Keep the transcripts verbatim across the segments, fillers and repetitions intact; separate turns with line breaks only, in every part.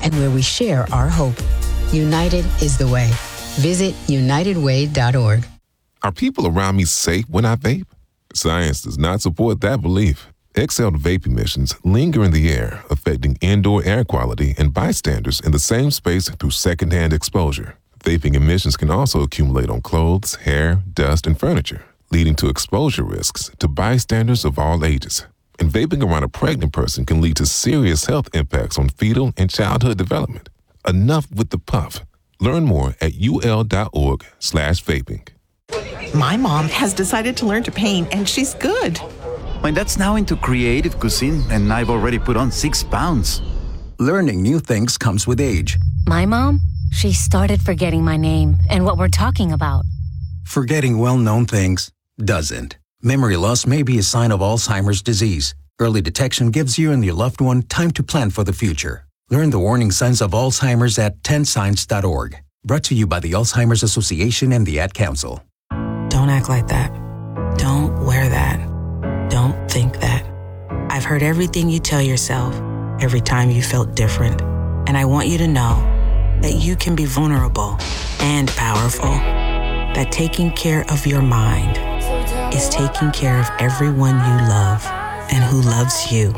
and where we share our hope. United is the way. Visit united way dot org.
Are people around me safe when I vape? Science does not support that belief. Exhaled vape emissions linger in the air, affecting indoor air quality and bystanders in the same space through secondhand exposure. Vaping emissions can also accumulate on clothes, hair, dust, and furniture, leading to exposure risks to bystanders of all ages. And vaping around a pregnant person can lead to serious health impacts on fetal and childhood development. Enough with the puff. Learn more at ul.org slash vaping.
My mom has decided to learn to paint, and she's good.
My dad's now into creative cuisine, and I've already put on six pounds.
Learning new things comes with age.
My mom, she started forgetting my name and what we're talking about.
Forgetting well-known things doesn't. Memory loss may be a sign of Alzheimer's disease. Early detection gives you and your loved one time to plan for the future. Learn the warning signs of Alzheimer's at ten signs dot org. Brought to you by the Alzheimer's Association and the Ad Council.
Don't act like that. Don't wear that. Don't think that. I've heard everything you tell yourself every time you felt different. And I want you to know that you can be vulnerable and powerful. That taking care of your mind is taking care of everyone you love and who loves you.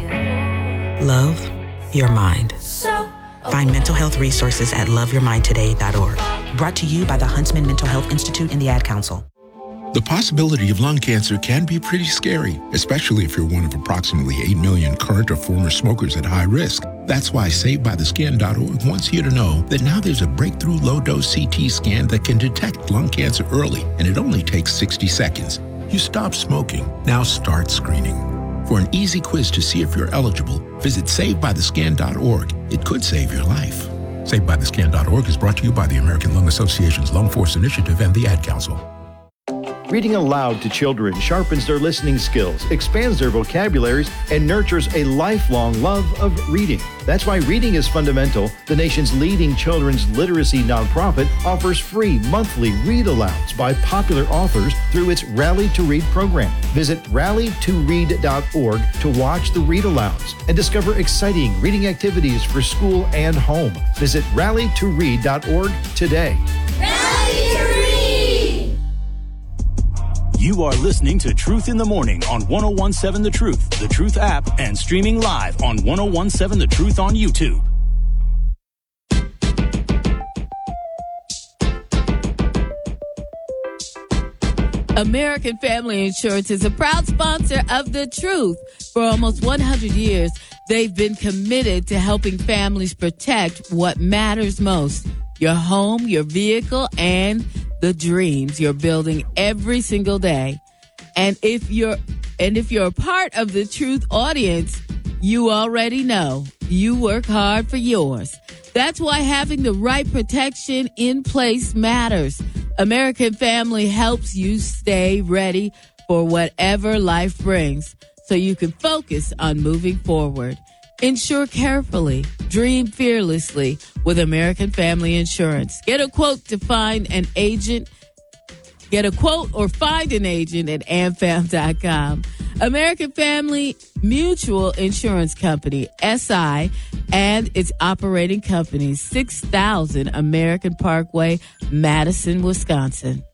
Love your mind. Find mental health resources at love your mind today dot org. Brought to you by the Huntsman Mental Health Institute and the Ad Council.
The possibility of lung cancer can be pretty scary, especially if you're one of approximately eight million current or former smokers at high risk. That's why Saved By The Skin dot org wants you to know that now there's a breakthrough low-dose C T scan that can detect lung cancer early, and it only takes sixty seconds. You stop smoking, now start screening. For an easy quiz to see if you're eligible, visit Saved By The Skin dot org. It could save your life. Saved By The Skin dot org is brought to you by the American Lung Association's Lung Force Initiative and the Ad Council.
Reading aloud to children sharpens their listening skills, expands their vocabularies, and nurtures a lifelong love of reading. That's why Reading is Fundamental, the nation's leading children's literacy nonprofit, offers free monthly read-alouds by popular authors through its Rally to Read program. Visit rally to read dot org to watch the read-alouds and discover exciting reading activities for school and home. Visit rally to read dot org today.
Rally to Read!
You are listening to Truth in the Morning on one oh one point seven The Truth, The Truth app, and streaming live on one oh one point seven The Truth on YouTube.
American Family Insurance is a proud sponsor of The Truth. For almost one hundred years, they've been committed to helping families protect what matters most: your home, your vehicle, and the dreams you're building every single day. And if you're and if you're a part of the Truth audience, you already know you work hard for yours. That's why having the right protection in place matters. American Family helps you stay ready for whatever life brings, so you can focus on moving forward. Insure carefully. Dream fearlessly with American Family Insurance. Get a quote to find an agent. Get a quote or find an agent at am fam dot com. American Family Mutual Insurance Company, S I, and its operating companies, six thousand American Parkway, Madison, Wisconsin.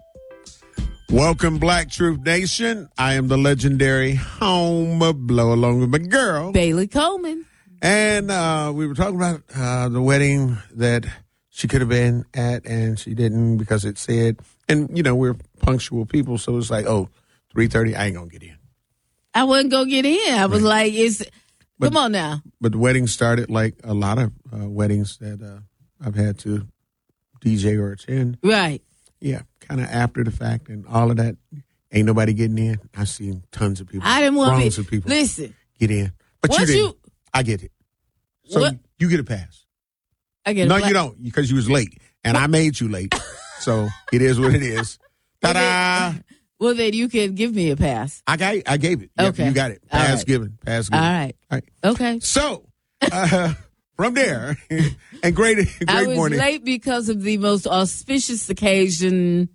Welcome, Black Truth Nation. I am the legendary Home Blow, along with my girl,
Bailey Coleman.
And uh, we were talking about uh, the wedding that she could have been at and she didn't because it said, and, you know, we're punctual people, so it's like, oh, three thirty, I ain't going to get in.
I wasn't going to get in. I was right. like, it's,
but,
come on now.
But the wedding started like a lot of uh, weddings that uh, I've had to D J or attend.
Right.
Yeah, kind of after the fact and all of that. Ain't nobody getting in. I've seen tons of people.
I didn't want
to
be,
of people
listen.
Get in. But you
Once
didn't.
You,
I get it. So
what?
You get a pass.
I get a
No,
pass.
you don't, because you was late. And what? I made you late. So it is what it is. Ta-da!
Well then, well, then you can give me a pass.
I got, I gave it. Yep,
okay.
You got it. Pass
right.
given. Pass given.
All right.
All right.
Okay.
So, uh, from there, and great, great
I was
morning.
late because of the most auspicious occasion,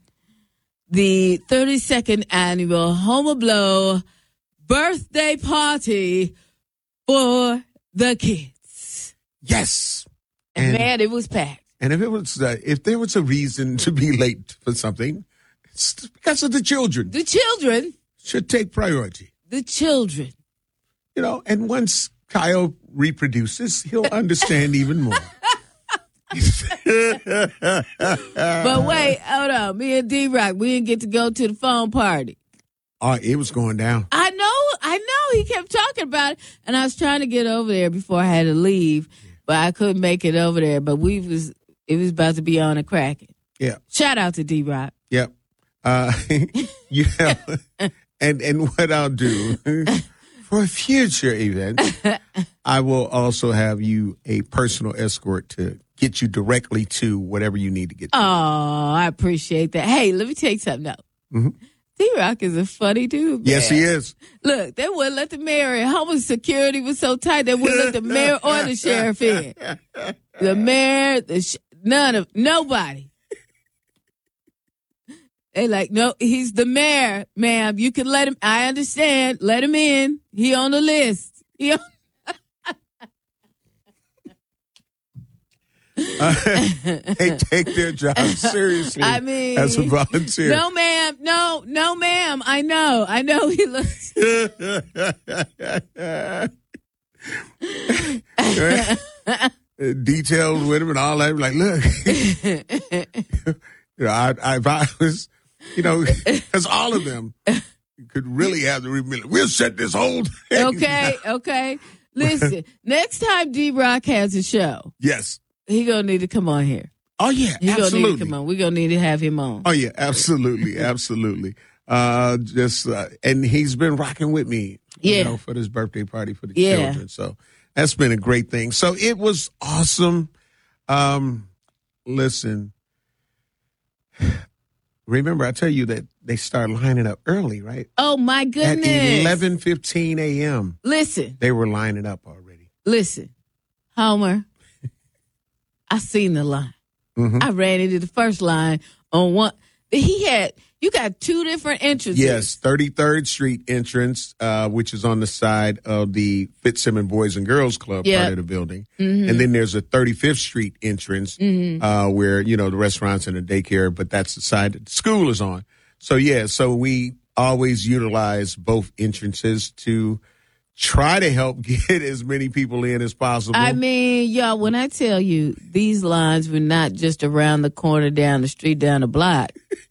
the thirty-second annual Home Blow birthday party for the kids.
Yes. And-
man, it was packed.
And if it was, uh, if there was a reason to be late for something, it's because of the children.
The children.
Should take priority.
The children.
You know, and once Kyle reproduces, he'll understand even more.
But wait, hold on. Me and D-Rock, we didn't get to go to the phone party.
Oh, it was going down.
I know, I know. He kept talking about it, and I was trying to get over there before I had to leave, but I couldn't make it over there. But we was, it was about to be on a cracking.
Yeah.
Shout out to D-Rock.
Yep. Uh, you know, and and what I'll do for a future event, I will also have you a personal escort to get you directly to whatever you need to get to.
Oh, I appreciate that. Hey, let me tell you something else.
Mm-hmm.
D-Rock is a funny dude, man.
Yes, he is.
Look, they wouldn't let the mayor in. Homeless security was so tight, they wouldn't let the mayor or the sheriff in. The mayor, the sh- none of, nobody. They like, no, he's the mayor, ma'am. You can let him, I understand. Let him in. He on the list. He on
Uh, they take their job seriously.
I mean,
as a volunteer.
No, ma'am. No, no, ma'am. I know. I know he looks.
Detailed with him and all that. Like, look, you know, I, I, if I was, you know, because all of them could really have the reveal. We'll shut this whole thing.
Okay, okay. Listen, next time D-Rock has a show.
Yes.
He gonna need to come on here.
Oh yeah,
he
absolutely.
Gonna need to come on. We're gonna need to have him on.
Oh yeah, absolutely, absolutely. Uh, just uh, and he's been rocking with me,
yeah,
you know, for this birthday party for the
yeah.
children. So that's been a great thing. So it was awesome. Um, listen, remember I tell you that they start lining up early, right?
Oh my goodness!
At eleven fifteen a.m.
Listen,
they were lining up already.
Listen, Homer. I seen the line.
Mm-hmm.
I ran into the first line on one. He had, you got two different entrances.
Yes, thirty-third Street entrance, uh, which is on the side of the Fitzsimmons Boys and Girls Club
yep.
part of the building.
Mm-hmm.
And then there's a thirty-fifth Street entrance
mm-hmm.
uh, where, you know, the restaurants and the daycare, but that's the side that the school is on. So, yeah, so we always utilize both entrances to try to help get as many people in as possible.
I mean, y'all, when I tell you these lines were not just around the corner, down the street, down the block.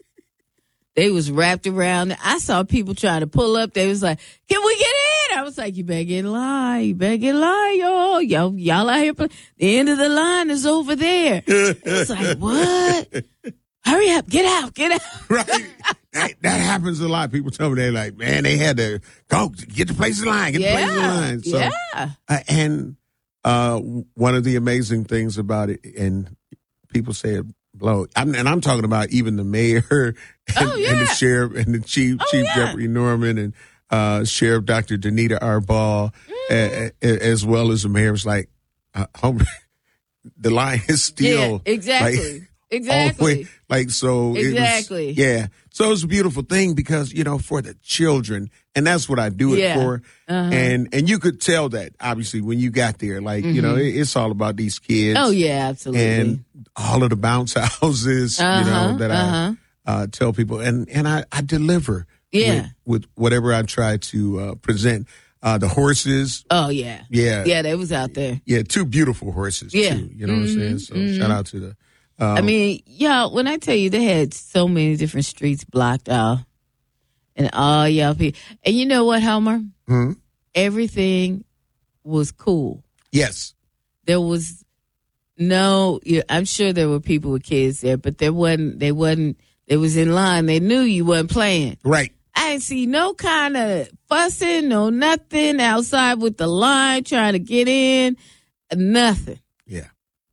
They was wrapped around. I saw people trying to pull up. They was like, can we get in? I was like, you better get in line. You better get in line, y'all. Y'all, y'all out here. Play. The end of the line is over there. It's like, what? Hurry up. Get out. Get out.
Right. That, that happens a lot. People tell me they're like, man, they had to go get the place in line, get
yeah,
the place in line. So,
yeah.
Uh, and uh, one of the amazing things about it, and people say it blow, I'm, and I'm talking about even the mayor and,
oh, yeah.
and the sheriff and the chief,
oh,
Chief
yeah.
Jeffrey Norman and uh, Sheriff Doctor Danita Arball, mm. a, a, as well as the mayor was like, uh, the line is still.
Yeah, exactly.
Like,
Exactly.
Like, so.
Exactly.
It was, yeah. So it's a beautiful thing because, you know, for the children, and that's what I do it
yeah.
for.
Uh-huh.
And and you could tell that, obviously, when you got there. Like, mm-hmm. you know, it, it's all about these kids.
Oh, yeah, absolutely.
And all of the bounce houses, uh-huh, you know, that
uh-huh.
I uh, tell people. And, and I, I deliver
yeah.
with, with whatever I try to uh, present. Uh, the horses.
Oh, yeah.
Yeah.
Yeah, they was out there.
Yeah, two beautiful horses,
yeah.
too. You know
mm-hmm,
what I'm saying? So
mm-hmm.
shout out to the. Um,
I mean, y'all, when I tell you they had so many different streets blocked out and all y'all people. And you know what, Homer?
Hmm?
Everything was cool.
Yes.
There was no, I'm sure there were people with kids there, but there wasn't, they wasn't, they was in line. They knew you wasn't playing.
Right.
I didn't see no kind of fussing, no nothing outside with the line trying to get in. Nothing.
Yeah.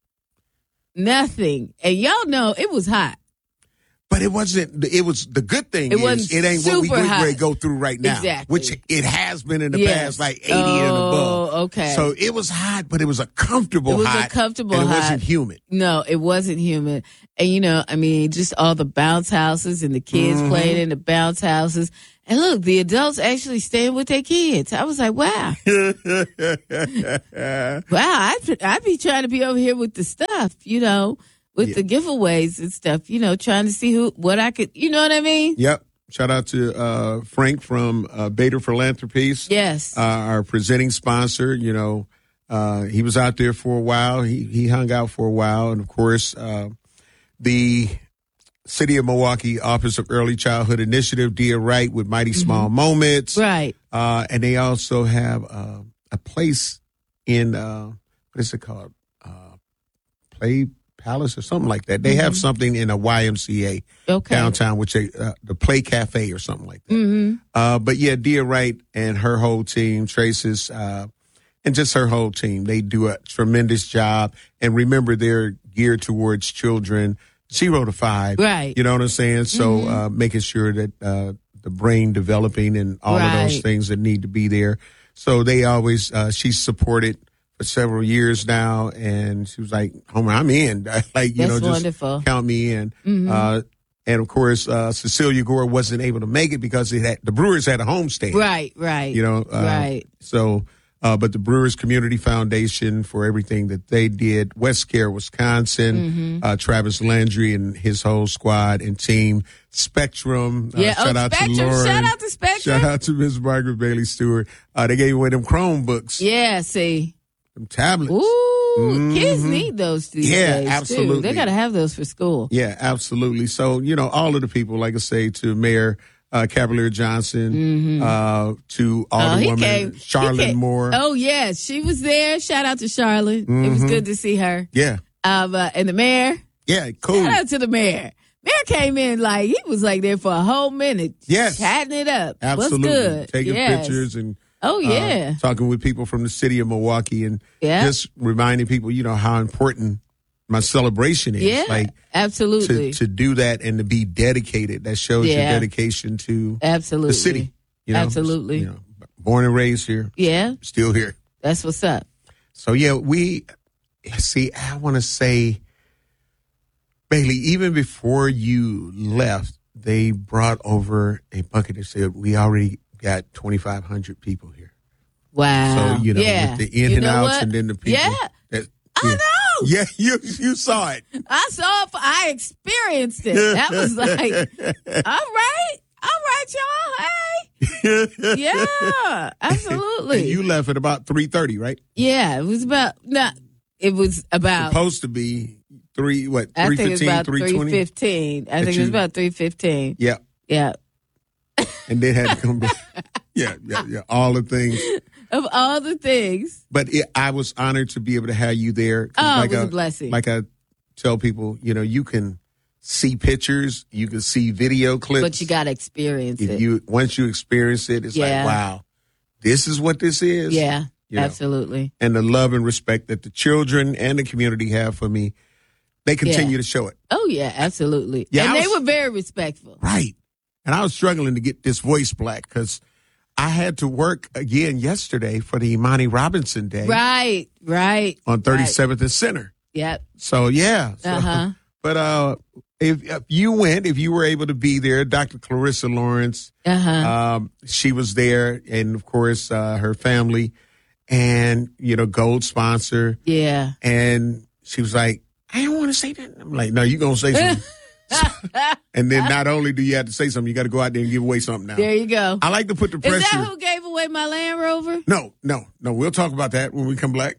Nothing. And y'all know it was hot.
But it wasn't, it was, the good thing
it
is, it ain't what we
hot.
go through right now.
Exactly.
Which it has been in the
yes.
past, like eighty
oh,
and above.
okay.
So it was hot, but it was a comfortable hot.
It was hot, a comfortable
and it
hot.
It wasn't humid.
No, it wasn't humid. And, you know, I mean, just all the bounce houses and the kids
mm-hmm.
playing in the bounce houses. And look, the adults actually staying with their kids. I was like, wow. Wow, I'd, I'd be trying to be over here with the stuff, you know, with yeah. the giveaways and stuff, you know, trying to see who, what I could, you know what I mean?
Yep. Shout out to uh, Frank from uh, Bader Philanthropies.
Yes.
Uh, our presenting sponsor, you know, uh, he was out there for a while. He, he hung out for a while. And, of course, uh, the City of Milwaukee Office of Early Childhood Initiative, Dia Wright with Mighty mm-hmm. Small Moments.
Right.
Uh, and they also have uh, a place in, uh, what is it called? Uh, Play Palace or something like that. They mm-hmm. have something in a Y M C A
okay.
downtown, which they, uh, the Play Cafe or something like that.
Mm-hmm.
Uh, but yeah, Dia Wright and her whole team, Trace's, uh, and just her whole team, they do a tremendous job. And remember, they're geared towards children zero to five.
Right.
You know what I'm saying? So
mm-hmm.
uh, making sure that uh, the brain developing and all
right.
of those things that need to be there. So they always, uh, she's supported for several years now. And she was like, Homer, I'm in. like, you
That's
know, just
wonderful.
Count me in.
Mm-hmm.
Uh, and of course, uh, Cecilia Gore wasn't able to make it because it had, the Brewers had a homestand.
Right, right.
You know, uh,
right.
So, uh, but the Brewers Community Foundation for everything that they did, West Care, Wisconsin,
mm-hmm.
uh, Travis Landry and his whole squad and team, Spectrum.
Yeah,
uh, shout
oh,
out
Spectrum.
to Lauren.
Shout out to Spectrum.
Shout out to Miss Margaret Bailey Stewart. Uh, they gave away them Chromebooks.
Yeah, see.
Them tablets.
Ooh,
mm-hmm.
kids need those these
yeah,
days,
absolutely.
too. They got to have those for school.
Yeah, absolutely. So, you know, all of the people, like I say, to Mayor uh, Cavalier Johnson,
mm-hmm.
uh, to Alderwoman oh, Charlotte Moore.
Oh, yeah, she was there. Shout out to Charlotte. Mm-hmm. It was good to see her.
Yeah.
Um, uh, and the mayor.
Yeah, cool.
Shout out to the mayor. Mayor came in like, he was like there for a whole minute.
Yes.
Chatting it up.
Absolutely.
What's good?
Taking
yes.
pictures and
oh yeah,
uh, talking with people from the city of Milwaukee and
yeah.
just reminding people, you know, how important my celebration is.
Yeah,
like
absolutely.
To, to do that and to be dedicated, that shows
yeah.
your dedication to
absolutely.
the city. You know,
absolutely.
You know, born and raised here.
Yeah.
Still here.
That's what's up.
So yeah, we see. I want to say, Bailey, even before you left, they brought over a bucket that said we already got twenty-five hundred people here.
Wow.
So, you know,
yeah.
with the in
you
and outs
what?
and then the people.
Yeah.
That,
I
yeah.
know.
Yeah, you you saw it.
I saw it. I experienced it. That was like, all right. All right, y'all. Hey. Yeah, absolutely.
And you left at about three thirty, right?
Yeah, it was about, no, it was about.
Supposed to be three, what,
I
three
think it was
fifteen,
about
three twenty?
three fifteen. I think it was about three fifteen.
Yeah.
Yeah.
And then had to come back. Yeah, yeah, yeah. All the things.
Of all the things.
But it, I was honored to be able to have you there.
Oh,
like
it was
I,
a blessing.
Like I tell people, you know, you can see pictures, you can see video clips.
But you got to experience
if
it.
You, once you experience it, it's
yeah.
like, wow, this is what this is.
Yeah,
you know?
Absolutely.
And the love and respect that the children and the community have for me, they continue
yeah.
to show it.
Oh, yeah, absolutely.
Yeah,
and
was,
they were very respectful.
Right. And I was struggling to get this voice black because I had to work again yesterday for the Imani Robinson Day.
Right, right.
On thirty-seventh
right.
and Center.
Yep.
So, yeah. So,
uh-huh.
But uh, if, if you went, if you were able to be there, Doctor Clarissa Lawrence,
uh-huh.
um, she was there. And, of course, uh, her family and, you know, gold sponsor.
Yeah.
And she was like, I don't want to say that. I'm like, no, you're going to say something. And then not only do you have to say something, you got to go out there and give away something now.
There you go.
I like to put the pressure.
Is that who gave away my Land Rover?
No, no, no. We'll talk about that when we come back.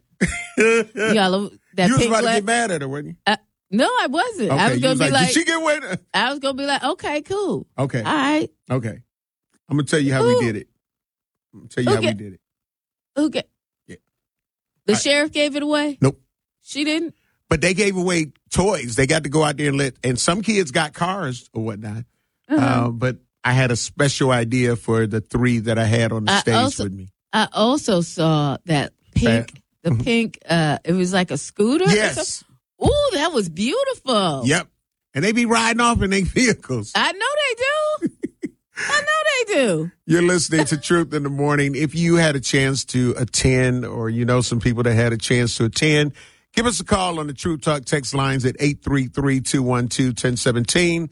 Y'all, that
you was about
la-
to get mad at her, wasn't you?
Uh, no, I wasn't.
Okay,
I was going to be
like,
like,
did she get away?
I was going to be like, okay, cool.
Okay.
All right.
Okay. I'm going to tell you how
Who?
we did it. I'm going to tell you
Who
how
get-
we did it.
Who get?
Yeah.
The
I-
sheriff gave it away?
Nope.
She didn't?
But they gave away toys. They got to go out there and let, and some kids got cars or whatnot.
Uh-huh.
Uh, but I had a special idea for the three that I had on the
I
stage
also,
with me.
I also saw that pink,
Uh,
the pink, uh, it was like a scooter.
Yes.
Ooh, that was beautiful.
Yep. And they be riding off in their vehicles.
I know they do. I know they do.
You're listening to Truth in the Morning. If you had a chance to attend, or you know some people that had a chance to attend, give us a call on the Truth Talk text lines at eight three three, two one two, one oh one seven.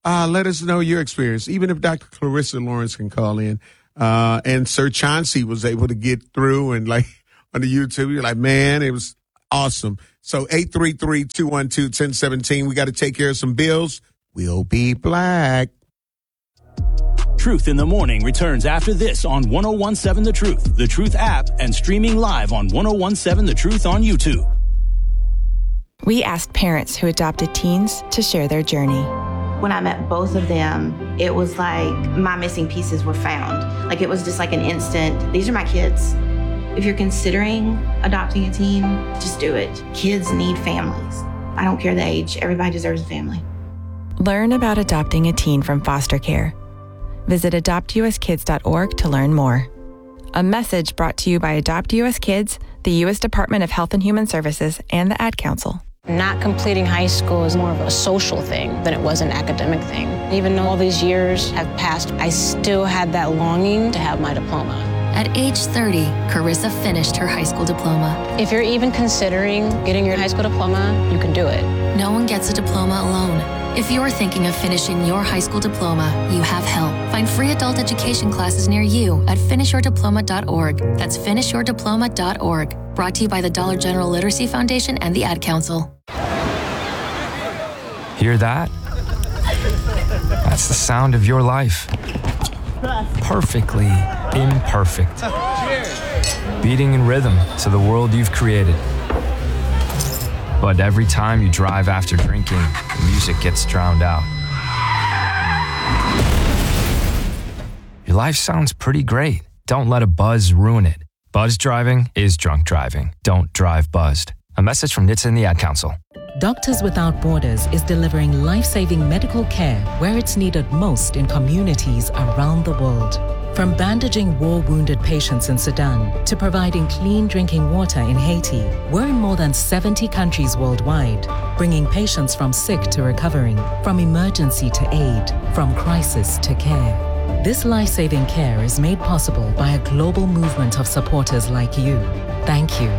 Uh, let us know your experience, even if Doctor Clarissa Lawrence can call in. Uh, and Sir Chauncey was able to get through and like on the YouTube, you're like, man, it was awesome. So eight three three, two one two, one zero one seven. We got to take care of some bills. We'll be black.
Truth in the Morning returns after this on one oh one seven The Truth, The Truth app, and streaming live on one oh one seven The Truth on YouTube.
We asked parents who adopted teens to share their journey.
When I met both of them, it was like my missing pieces were found. Like it was just like an instant, these are my kids. If you're considering adopting a teen, just do it. Kids need families. I don't care the age, everybody deserves a family.
Learn about adopting a teen from foster care. Visit adopt u s kids dot org to learn more. A message brought to you by Adopt U S Kids, the U S Department of Health and Human Services, and the Ad Council.
Not completing high school is more of a social thing than it was an academic thing. Even though all these years have passed, I still had that longing to have my diploma.
At age thirty, Carissa finished her high school diploma.
If you're even considering getting your high school diploma, you can do it.
No one gets a diploma alone. If you're thinking of finishing your high school diploma, you have help. Find free adult education classes near you at finish your diploma dot org. That's finish your diploma dot org. Brought to you by the Dollar General Literacy Foundation and the Ad Council.
Hear that? That's the sound of your life. Perfectly imperfect. Beating in rhythm to the world you've created. But every time you drive after drinking, the music gets drowned out. Your life sounds pretty great. Don't let a buzz ruin it. Buzz driving is drunk driving. Don't drive buzzed. A message from N H T S A and the Ad Council.
Doctors Without Borders is delivering life-saving medical care where it's needed most in communities around the world. From bandaging war-wounded patients in Sudan to providing clean drinking water in Haiti, we're in more than seventy countries worldwide, bringing patients from sick to recovering, from emergency to aid, from crisis to care. This life-saving care is made possible by a global movement of supporters like you. Thank you.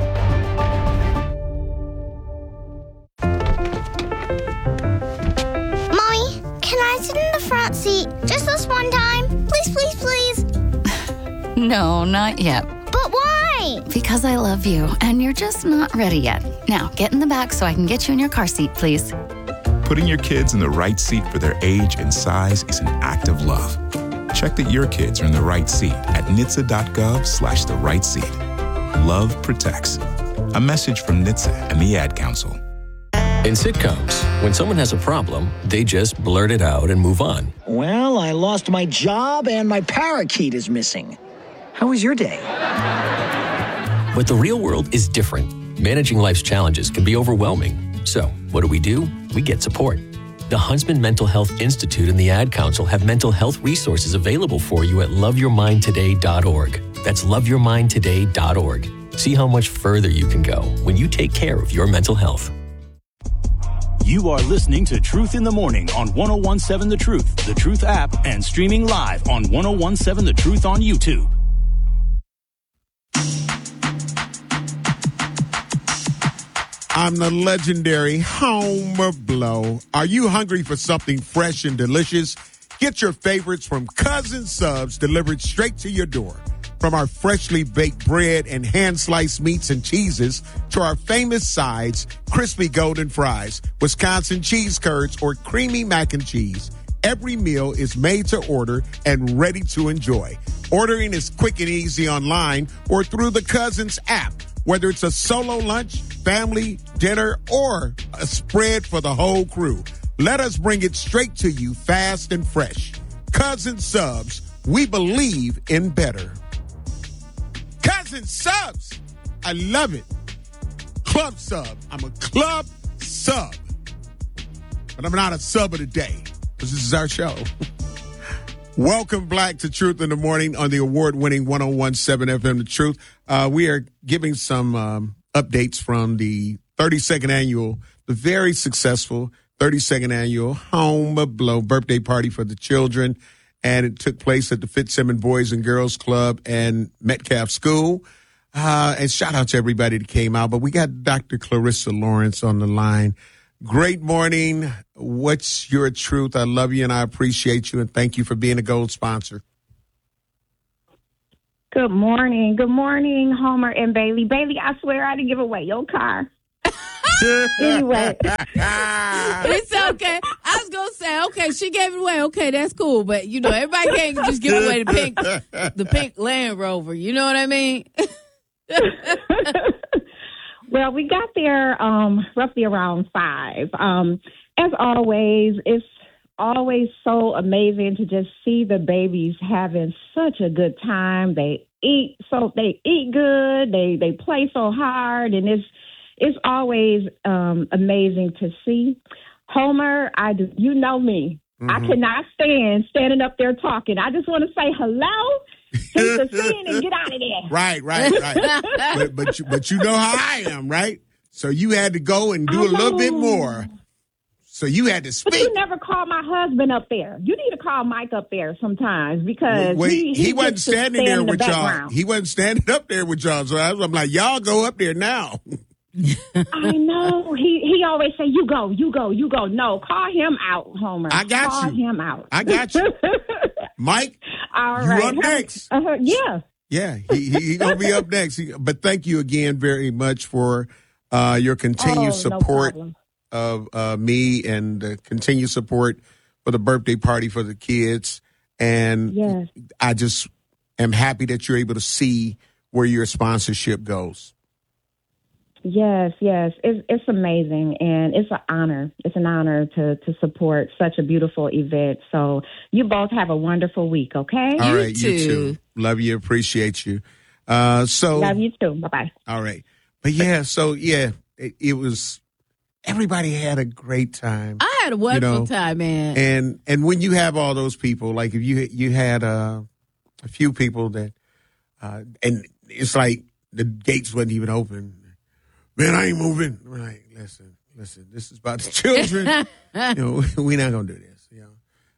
Mommy, can I sit in the front seat just this one time? Please, please, please.
No, not yet.
But why?
Because I love you, and you're just not ready yet. Now, get in the back so I can get you in your car seat, please.
Putting your kids in the right seat for their age and size is an act of love. Check that your kids are in the right seat at N H T S A dot gov slash the right seat. Love protects. A message from N H T S A and the Ad Council.
In sitcoms, when someone has a problem, they just blurt it out and move on.
Well, I lost my job and my parakeet is missing. How was your day?
But the real world is different. Managing life's challenges can be overwhelming. So, what do we do? We get support. The Huntsman Mental Health Institute and the Ad Council have mental health resources available for you at love your mind today dot org. That's love your mind today dot org. See how much further you can go when you take care of your mental health.
You are listening to Truth in the Morning on one oh one seven The Truth, The Truth app, and streaming live on one oh one seven The Truth on YouTube.
I'm the legendary Homer Blow. Are you hungry for something fresh and delicious? Get your favorites from Cousin Subs delivered straight to your door. From our freshly baked bread and hand-sliced meats and cheeses to our famous sides, crispy golden fries, Wisconsin cheese curds, or creamy mac and cheese, every meal is made to order and ready to enjoy. Ordering is quick and easy online or through the Cousins app. Whether it's a solo lunch, family, dinner, or a spread for the whole crew, let us bring it straight to you fast and fresh. Cousin Subs, we believe in better. Cousin Subs, I love it. Club sub, I'm a club sub. But I'm not a sub of the day, because this is our show. Welcome, Black, to Truth in the Morning on the award-winning one oh one seven F M The Truth. Uh, we are giving some um, updates from the thirty-second annual, the very successful thirty-second annual Homer Blow birthday party for the children. And it took place at the Fitzsimmons Boys and Girls Club and Metcalf School. Uh, and shout out to everybody that came out. But we got Doctor Clarissa Lawrence on the line. Great morning. What's your truth? I love you and I appreciate you, and thank you for being a gold sponsor.
Good morning. Good morning, Homer and Bailey. Bailey, I swear I didn't give away your car. Anyway.
It's okay. I was going to say, okay, she gave it away. Okay, that's cool. But, you know, everybody can't just give away the pink the pink Land Rover. You know what I mean?
Well, we got there um, roughly around five. Um, as always, it's always so amazing to just see the babies having such a good time. They eat so they eat good. They they play so hard, and it's it's always um, amazing to see. Homer, I do, you know me. Mm-hmm. I cannot stand standing up there talking. I just want to say hello. Hit the scene and get out of there.
Right, right, right. but but you, but you know how I am, right? So you had to go and do a little bit more. So you had to speak.
But you never call my husband up there. You need to call Mike up there sometimes because
Wait,
he, he,
he wasn't standing
stand
there
in the
with y'all.
background.
He wasn't standing up there with y'all. So I was, I'm like, y'all go up there now.
I know. He he always say, you go, you go, you go. No, call him out, Homer.
I got
call
you.
him out.
I got you. Mike,
All
you
right.
up next.
Uh, yeah.
Yeah, he, he, he going to be up next. He, but thank you again very much for uh, your continued
Oh, no
support
problem.
of uh, me and uh, continued support for the birthday party for the kids. And
Yes.
I just am happy that you're able to see where your sponsorship goes.
Yes, yes. It's it's amazing, and it's an honor. It's an honor to, to support such a beautiful event. So you both have a wonderful week, okay?
All right, you too. Love you, appreciate you. Uh, so
Love you too. Bye-bye.
All right. But yeah, so yeah, it, it was, everybody had a great time.
I had a wonderful
you know,
time, man.
And and when you have all those people, like if you you had uh, a few people that, uh, and it's like the gates wasn't even open. Man, I ain't moving. We're like, listen, listen, this is about the children. you know, we're not gonna do this. You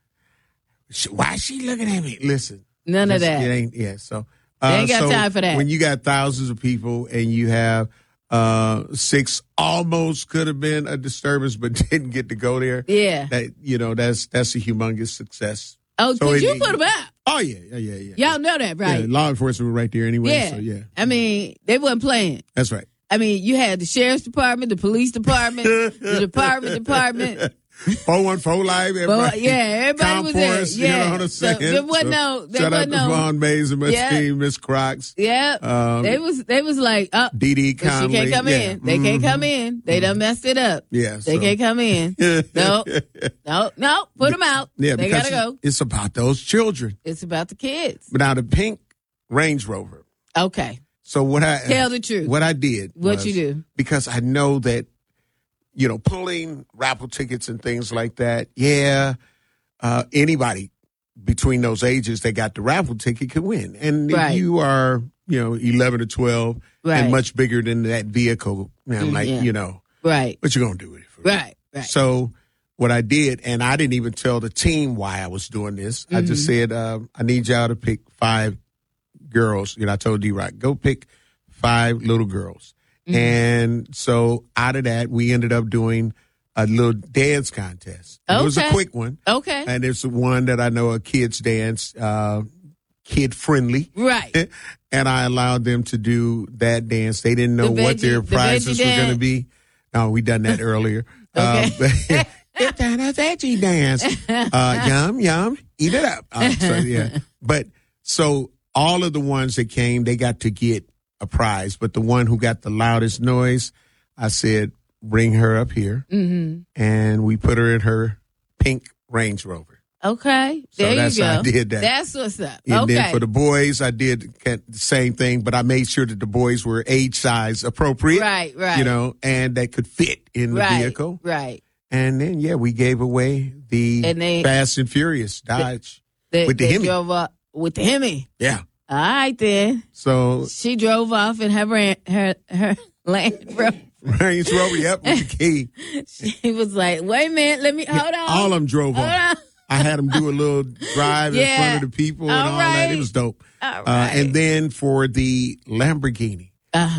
know, why is she looking at me? Listen,
None of that.
It ain't. Yeah. So
They ain't got
so
time for that.
When you got thousands of people and you have uh, six, almost could have been a disturbance, but didn't get to go there.
Yeah.
That you know, that's that's a humongous success.
Oh,
So
did
it-
you put them out?
Oh yeah, yeah, yeah, yeah.
Y'all know that, right?
Yeah, law enforcement were right there anyway.
Yeah.
So yeah,
I mean, they wasn't playing.
that's right.
I mean, you had the sheriff's department, the police department, the department department.
four one four Live, everybody.
But, yeah, everybody was there.
Comforce,
Yeah.
You know what I'm
So
saying?
there wasn't no- there
shout out
wasn't
to
no-
Vaughn Mays and my
Yeah.
team, Miss Crocs.
Yeah,
Um,
they was they was like, oh,
Dee Dee
but she
Conley.
can't come
Yeah.
in. They can't
Mhm.
come in. They done messed it up.
Yeah,
they
so-
can't come in. No, no, no. Put them out.
Yeah,
they
because
gotta go.
it's about those children.
It's about the kids.
But now the pink Range Rover.
Okay,
So what I
Tell the truth.
What I did.
What
was-
you do?
Because I know that, you know, pulling raffle tickets and things like that. Yeah, uh, anybody between those ages that got the raffle ticket could win. And
Right.
if you are, you know, eleven or twelve
Right.
and much bigger than that vehicle, man,
Mm,
like
yeah.
you know,
right,
what you gonna do with it?
right, right.
So what I did, and I didn't even tell the team why I was doing this. I just
Mhm.
said, uh, I need y'all to pick five girls. You know, I told D-Rock, go pick five little girls.
Mhm.
And so out of that, we ended up doing a little dance contest. It was a
Okay.
quick one.
Okay.
And it's one that I know a kids dance, uh, kid friendly.
Right.
And I allowed them to do that dance. They didn't know
The
what
veggie-
their
the
prizes
veggie
were going to
dance?
be. No, we done that earlier.
Okay.
Um, it's done a veggie dance. Uh, yum, yum, eat it up. Uh, so, yeah. But so all of the ones that came, they got to get a prize. But the one who got the loudest noise, I said, bring her up here.
Mm-hmm.
And we put her in her pink Range Rover.
Okay,
So
there
that's
you go.
how I did that.
That's what's up.
And
okay.
then for the boys, I did the same thing, but I made sure that the boys were age size appropriate.
Right, right.
You know, and that could fit in the
right,
vehicle.
Right.
And then, yeah, we gave away the
And they-
Fast and Furious Dodge
They,
with the
they
Hemi.
drove up with the Hemi.
Yeah.
All right, then.
So
She drove off in her ran, her her Land Rover.
Range Rover, yep, with the key.
She was like, "Wait a minute, let me hold on."
All of them drove
Hold
on.
on.
I had them do a little drive in
Yeah.
front of the people and
All
all that.
right.
It was dope.
All
Uh,
right.
and then for the Lamborghini.
Uh-huh.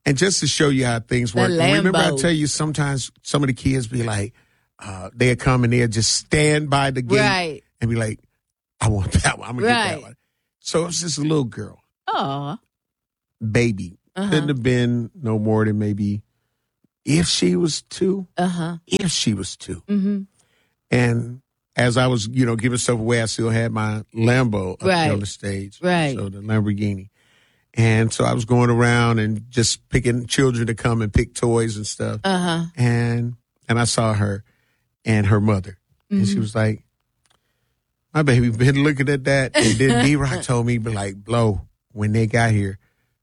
And just to show you how things work,
The
remember I
Lambo.
tell you sometimes some of the kids be like, uh, they'd come and they'd just stand by the gate
Right.
and be like, I want that one. I'm going to get that
Right.
one. So it was just a little girl,
Oh.
baby.
Uh-huh.
Couldn't have been no more than maybe if she was two,
Uh-huh.
if she was two.
Mm-hmm.
And as I was, you know, giving stuff away, I still had my Lambo up
Right.
there on the stage.
Right.
So the Lamborghini. And so I was going around and just picking children to come and pick toys and stuff.
Uh-huh.
And and I saw her and her mother. And she
Mhm.
was like, my baby been looking at that. And then D-Rock told me, but like, Blow, when they got here,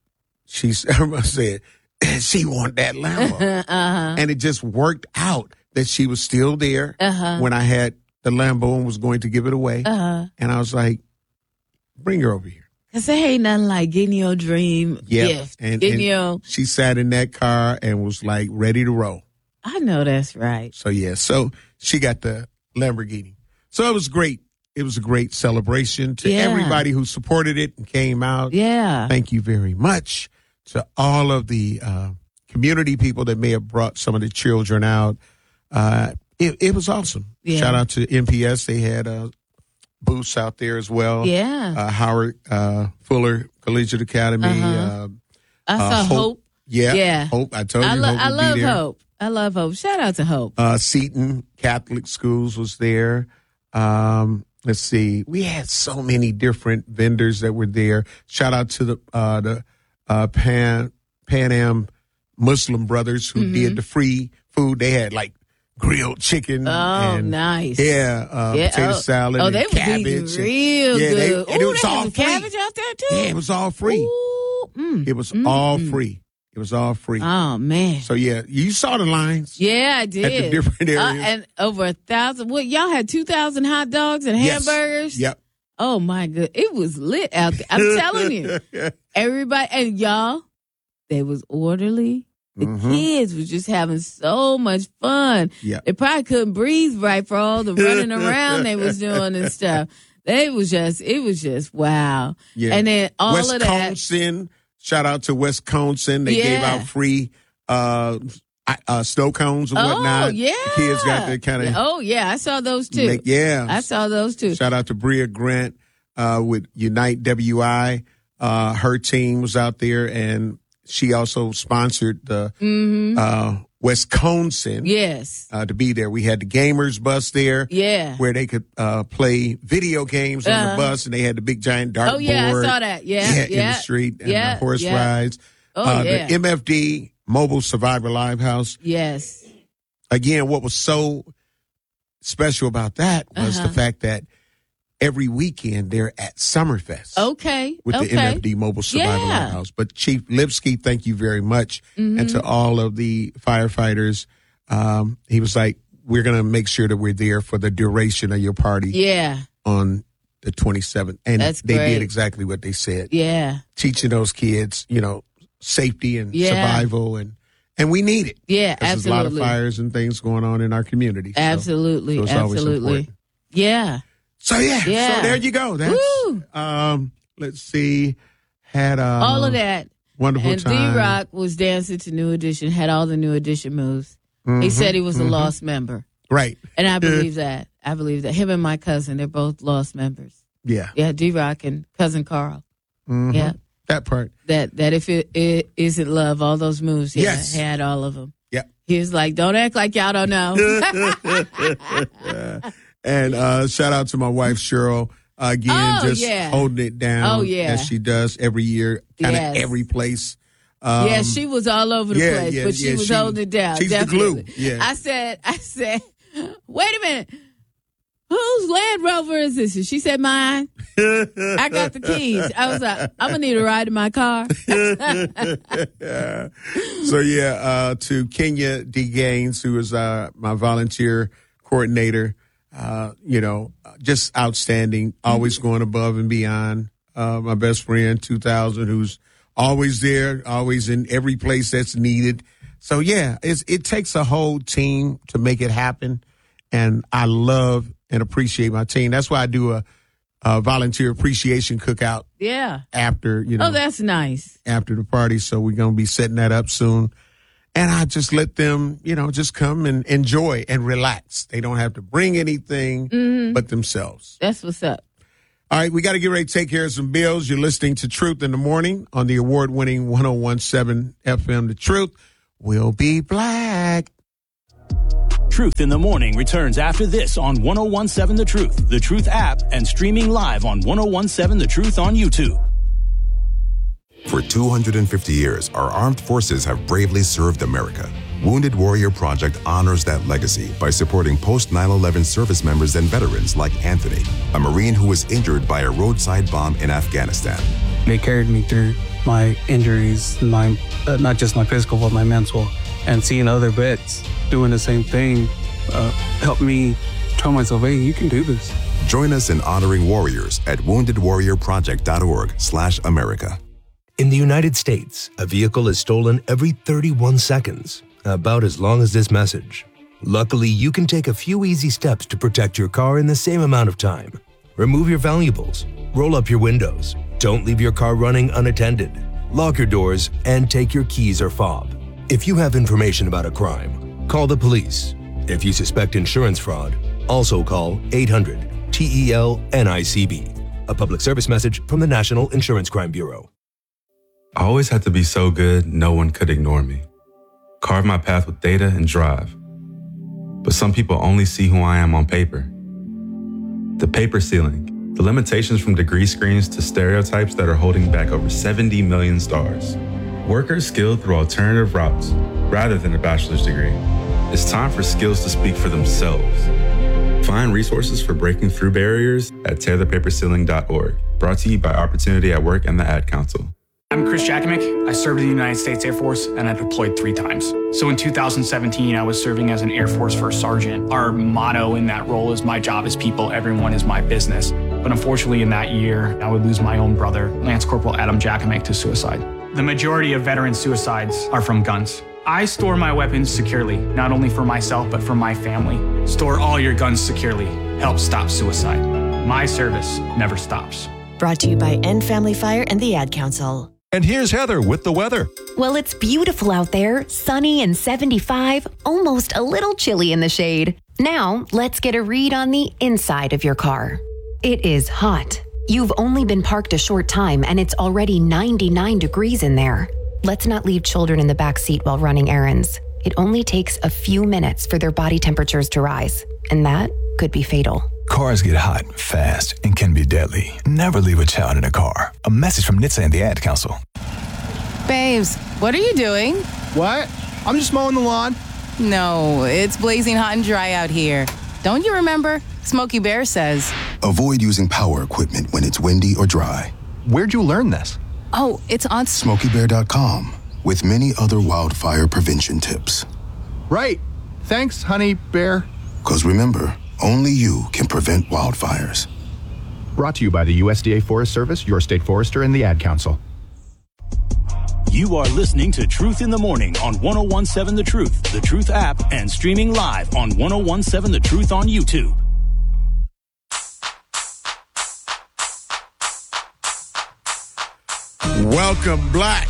she her mother said, she want that Lambo.
uh-huh.
And it just worked out that she was still there
Uh-huh.
when I had the Lambo and was going to give it away.
Uh-huh.
And I was like, bring her over here.
Because there ain't nothing like getting your dream
Yeah.
gift.
And,
getting
and
your,
she sat in that car and was like ready to roll.
I know that's right.
So, yeah. So she got the Lamborghini. So it was great. It was a great celebration to
Yeah.
everybody who supported it and came out.
Yeah.
Thank you very much to all of the uh, community people that may have brought some of the children out. Uh, it, it was awesome.
Yeah.
Shout out to M P S. They had uh, booths out there as well.
Yeah.
Uh, Howard uh, Fuller Collegiate Academy.
Uh-huh.
Uh,
I
uh,
saw Hope.
Yeah.
Yeah.
Hope. I told you
I, lo-
Hope
I
would
love
be there.
Hope. I love Hope. Shout out to Hope.
Uh, Seton Catholic Schools was there. Um, let's see. We had so many different vendors that were there. Shout out to the uh, the uh, Pan Pan Am Muslim brothers who
Mhm.
did the free food. They had like grilled chicken.
Oh,
and,
nice.
Yeah, uh,
Yeah,
potato
oh,
salad.
oh,
and
they was
cabbage.
eating
and-
real
yeah, they-
good.
and it
Ooh,
was
they
all
had
free.
cabbage out there too.
Yeah, it was all free.
Ooh, mm,
It was
mm,
all
mm.
free. It was all free.
Oh man.
So yeah, you saw the lines.
Yeah, I did.
At the different areas.
Uh, and over a thousand. What y'all had two thousand hot dogs and
Yes.
hamburgers.
Yep.
Oh my good, it was lit out there. I'm telling you, everybody and y'all, they was orderly. The
Mhm.
kids was just having so much fun.
Yeah.
They probably couldn't breathe right for all the running around they was doing and stuff. They was just, it was just wow.
Yeah.
And then all of that.
Wisconsin, shout out to Wisconsin. They gave
Yeah.
out free uh, uh, snow cones and
Oh
whatnot.
yeah,
The kids got to kind of
Oh yeah, I saw those too.
yeah.
I saw those too.
Shout out to Bria Grant uh, with Unite W I. Uh, her team was out there, and she also sponsored the
Mm-hmm.
uh, Wisconsin.
Yes.
Uh, to be there, we had the gamers bus there.
Yeah.
Where they could uh, play video games on
Uh-huh.
the bus, and they had the big giant dartboard.
Oh yeah, I saw that. Yeah,
yeah,
yeah.
in the street and
yeah,
the horse
yeah.
rides.
Oh
uh,
yeah.
The M F D Mobile Survivor Live House.
Yes.
Again, what was so special about that was
Uh-huh.
the fact that every weekend they're at Summerfest
Okay.
with
okay.
the M F D Mobile Survivor
Yeah.
Live House. But Chief Lipsky, thank you very much.
Mhm.
And to all of the firefighters, um, he was like, we're going to make sure that we're there for the duration of your party
Yeah.
on the twenty-seventh. And
That's
they
great.
did exactly what they said.
Yeah.
Teaching those kids, you know, safety and
Yeah.
survival, and and we need it.
Yeah.
'Cause There's a lot of
Absolutely.
fires and things going on in our community. So-
Absolutely.
so it's always
Absolutely.
important.
Yeah.
So yeah,
Yeah.
so there you go. That's
Woo!
um, let's see, had uh,
all of that.
wonderful
And
time.
D Rock was dancing to New Edition, had all the New Edition moves. He
Mhm,
said he was a
mhm.
lost member.
Right.
And I believe that. I believe that. Him and my cousin, they're both lost members.
Yeah.
Yeah, D Rock and cousin Carl.
Mhm.
Yeah.
That part.
That that if it, it isn't love, all those moves, yeah,
Yes.
he had all of them.
Yeah.
He was like, don't act like y'all don't know.
And uh, shout out to my wife Cheryl uh, again,
Oh,
just
yeah.
holding it down
Oh, yeah.
as she does every year, kind of
Yes.
every place. Um,
yeah, she was all over the
yeah,
place,
yeah,
but she
yeah,
was
she-
holding it down.
she's the
definitely.
glue, yeah.
I said, I said, wait a minute. Whose Land Rover is this? And she said, mine. I got the keys. I was like, I'm going to need a ride in my car.
So yeah, uh, to Kenya D. Gaines, who is uh, my volunteer coordinator, uh, you know, just outstanding, always going above and beyond. Uh, my best friend, two thousand, who's always there, always in every place that's needed. So yeah, it's, it takes a whole team to make it happen, and I love and appreciate my team. That's why I do a uh, volunteer appreciation cookout
Yeah.
after, you know.
Oh, that's nice.
After the party. So we're going to be setting that up soon. And I just let them, you know, just come and enjoy and relax. They don't have to bring anything
Mhm.
but themselves.
That's what's up.
All right, we got to get ready to take care of some bills. You're listening to Truth in the Morning on the award-winning one oh one point seven F M. The Truth will be black.
Truth in the Morning returns after this on one oh one point seven The Truth, The Truth app, and streaming live on one oh one point seven The Truth on YouTube.
For two hundred fifty years, our armed forces have bravely served America. Wounded Warrior Project honors that legacy by supporting post nine eleven service members and veterans like Anthony, a Marine who was injured by a roadside bomb in Afghanistan.
They carried me through my injuries, my uh, not just my physical, but my mental. And seeing other vets doing the same thing uh, helped me tell myself, hey, you can do this.
Join us in honoring warriors at wounded warrior project dot org slash America.
In the United States, a vehicle is stolen every thirty-one seconds, about as long as this message. Luckily, you can take a few easy steps to protect your car in the same amount of time. Remove your valuables, roll up your windows, don't leave your car running unattended, lock your doors, and take your keys or fob. If you have information about a crime, call the police. If you suspect insurance fraud, also call eight hundred T E L N I C B. A public service message from the National Insurance Crime Bureau.
I always had to be so good, no one could ignore me. Carve my path with data and drive. But some people only see who I am on paper. The paper ceiling, the limitations from degree screens to stereotypes that are holding back over seventy million stars. Workers skilled through alternative routes rather than a bachelor's degree. It's time for skills to speak for themselves. Find resources for breaking through barriers at tear the paper ceiling dot org. Brought to you by Opportunity at Work and the Ad Council.
I'm Chris Jakimick. I served in the United States Air Force and I deployed three times. So in two thousand seventeen, I was serving as an Air Force First Sergeant. Our motto in that role is my job is people, everyone is my business. But unfortunately in that year, I would lose my own brother, Lance Corporal Adam Jakimick, to suicide. The majority of veteran suicides are from guns. I store my weapons securely, not only for myself, but for my family. Store all your guns securely. Help stop suicide. My service never stops.
Brought to you by End Family Fire and the Ad Council.
And here's Heather with the weather.
Well, it's beautiful out there, sunny and seventy-five, almost a little chilly in the shade. Now, let's get a read on the inside of your car. It is hot. You've only been parked a short time and it's already ninety-nine degrees in there. Let's not leave children in the back seat while running errands. It only takes a few minutes for their body temperatures to rise, and that could be fatal.
Cars get hot fast and can be deadly. Never leave a child in a car. A message from N H T S A and the Ad Council.
Babes, what are you doing?
What? I'm just mowing the lawn.
No, it's blazing hot and dry out here. Don't you remember? Smokey Bear says.
Avoid using power equipment when it's windy or dry.
Where'd you learn this?
Oh, it's on
Smokey Bear dot com with many other wildfire prevention tips.
Right. Thanks, honey bear.
Because remember, only you can prevent wildfires.
Brought to you by the U S D A Forest Service, your state forester, and the Ad Council.
You are listening to Truth in the Morning on one oh one point seven The Truth, The Truth app, and streaming live on one oh one point seven The Truth on YouTube.
Welcome, Black.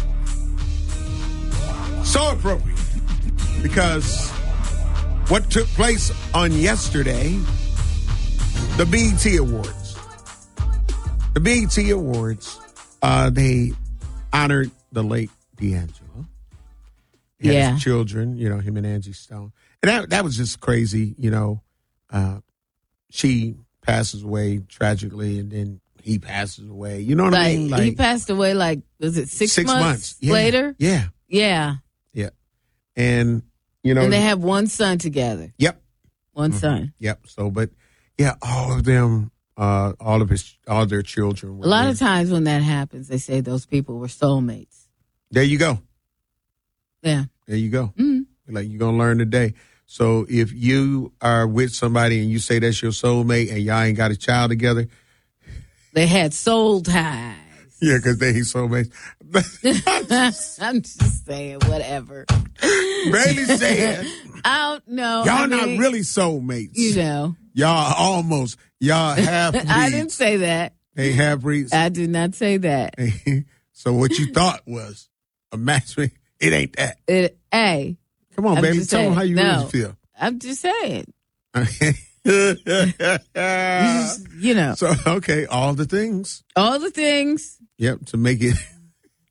So appropriate. Because what took place on yesterday, the B E T Awards. The B E T Awards, uh, they honored the late D'Angelo. He had
Yeah.
his children, you know, him and Angie Stone. And that, that was just crazy, you know. Uh, she passes away tragically, and then he passes away. You know what
like,
I mean? Like,
he passed away like, was it six,
Six
months,
months. Yeah.
later?
Yeah.
Yeah.
Yeah. And, you know.
And they have one son together.
Yep.
One
Mhm.
son.
Yep. So, but yeah, all of them, uh, all of his, all their children. Were
A lot
there.
of times when that happens, they say those people were soulmates.
There you go.
Yeah.
There you go.
Mm-hmm.
Like you're gonna learn today. So if you are with somebody and you say that's your soulmate and y'all ain't got a child together,
They had soul ties.
yeah, because they ain't soulmates.
I'm just saying, whatever.
Bailey said,
I don't know.
y'all
I
not
mean,
really soulmates.
You know.
Y'all almost. Y'all half breeds.
I didn't say that.
They half breeds.
I did not say that.
So what you thought was a match, it ain't that.
It, hey.
Come on,
I'm
baby.
just
Tell
saying.
them how you
No,
really feel.
I'm just saying. you, just, you know.
So, okay, all the things.
All the things.
Yep, to make it.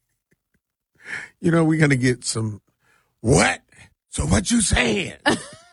You know, we're going to get some, what? So what you saying?